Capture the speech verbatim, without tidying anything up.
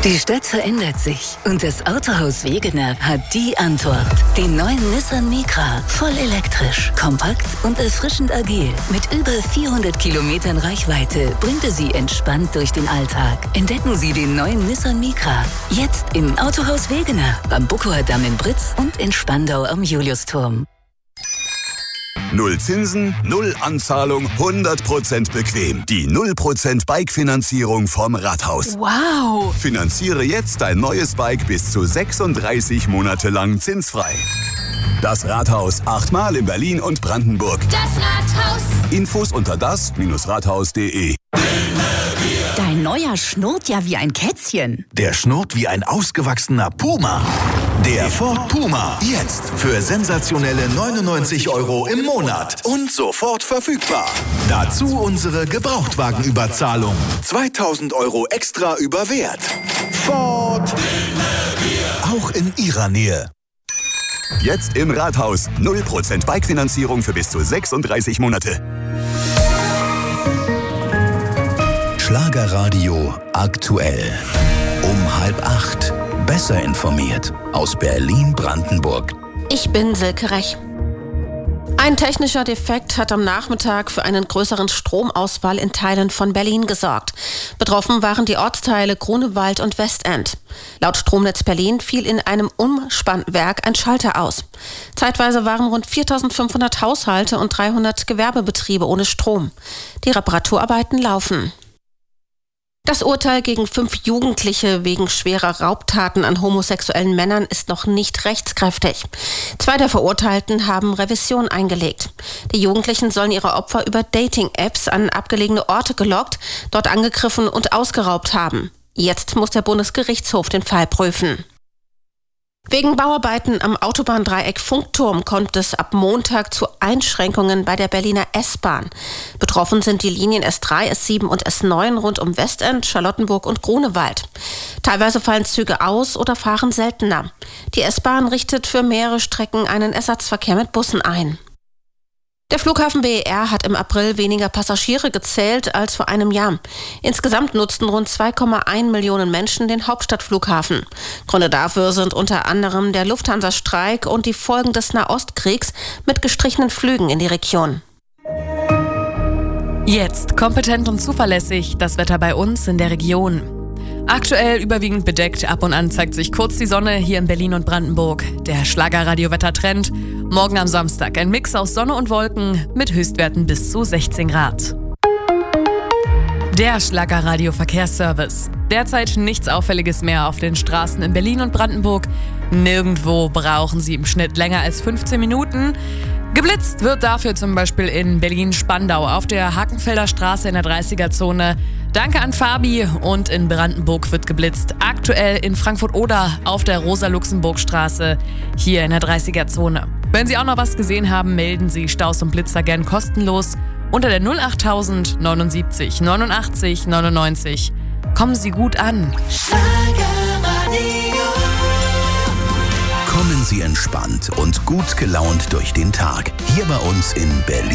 Die Stadt verändert sich und das Autohaus Wegener hat die Antwort. Den neuen Nissan Micra, voll elektrisch, kompakt und erfrischend agil. Mit über vierhundert Kilometern Reichweite bringt er Sie entspannt durch den Alltag. Entdecken Sie den neuen Nissan Micra jetzt im Autohaus Wegener, am Buckower Damm in Britz und in Spandau am Juliusturm. Null Zinsen, null Anzahlung, hundert Prozent bequem. Die null Prozent Bike-Finanzierung vom Rathaus. Wow! Finanziere jetzt dein neues Bike bis zu sechsunddreißig Monate lang zinsfrei. Das Rathaus, achtmal in Berlin und Brandenburg. Das Rathaus. Infos unter das Rathaus punkt de. Dein neuer schnurrt ja wie ein Kätzchen. Der schnurrt wie ein ausgewachsener Puma. Der Ford Puma. Jetzt für sensationelle neunundneunzig Euro im Monat. Und sofort verfügbar. Dazu unsere Gebrauchtwagenüberzahlung. zweitausend Euro extra über Wert. Ford. Auch in Ihrer Nähe. Jetzt im Rathaus. null Prozent Bike-Finanzierung für bis zu sechsunddreißig Monate. Schlagerradio aktuell. Um halb acht. Besser informiert aus Berlin-Brandenburg. Ich bin Silke Rech. Ein technischer Defekt hat am Nachmittag für einen größeren Stromausfall in Teilen von Berlin gesorgt. Betroffen waren die Ortsteile Grunewald und Westend. Laut Stromnetz Berlin fiel in einem Umspannwerk ein Schalter aus. Zeitweise waren rund viertausendfünfhundert Haushalte und dreihundert Gewerbebetriebe ohne Strom. Die Reparaturarbeiten laufen. Das Urteil gegen fünf Jugendliche wegen schwerer Raubtaten an homosexuellen Männern ist noch nicht rechtskräftig. Zwei der Verurteilten haben Revision eingelegt. Die Jugendlichen sollen ihre Opfer über Dating-Apps an abgelegene Orte gelockt, dort angegriffen und ausgeraubt haben. Jetzt muss der Bundesgerichtshof den Fall prüfen. Wegen Bauarbeiten am Autobahndreieck Funkturm kommt es ab Montag zu Einschränkungen bei der Berliner S-Bahn. Betroffen sind die Linien S drei, S sieben und S neun rund um Westend, Charlottenburg und Grunewald. Teilweise fallen Züge aus oder fahren seltener. Die S-Bahn richtet für mehrere Strecken einen Ersatzverkehr mit Bussen ein. Der Flughafen B E R hat im April weniger Passagiere gezählt als vor einem Jahr. Insgesamt nutzten rund zwei Komma eins Millionen Menschen den Hauptstadtflughafen. Gründe dafür sind unter anderem der Lufthansa-Streik und die Folgen des Nahostkriegs mit gestrichenen Flügen in die Region. Jetzt kompetent und zuverlässig das Wetter bei uns in der Region. Aktuell überwiegend bedeckt, ab und an zeigt sich kurz die Sonne hier in Berlin und Brandenburg. Der Schlagerradio-Wettertrend. Morgen am Samstag ein Mix aus Sonne und Wolken mit Höchstwerten bis zu sechzehn Grad. Der Schlagerradio-Verkehrsservice. Derzeit nichts Auffälliges mehr auf den Straßen in Berlin und Brandenburg. Nirgendwo brauchen Sie im Schnitt länger als fünfzehn Minuten. Geblitzt wird dafür zum Beispiel in Berlin-Spandau auf der Hakenfelder Straße in der dreißiger-Zone. Danke an Fabi. Und in Brandenburg wird geblitzt. Aktuell in Frankfurt-Oder auf der Rosa-Luxemburg-Straße hier in der dreißiger-Zone. Wenn Sie auch noch was gesehen haben, melden Sie Staus und Blitzer gern kostenlos unter der null achttausend neunundsiebzig neunundachtzig neunundneunzig. Kommen Sie gut an. Kommen Sie entspannt und gut gelaunt durch den Tag. Hier bei uns in Berlin.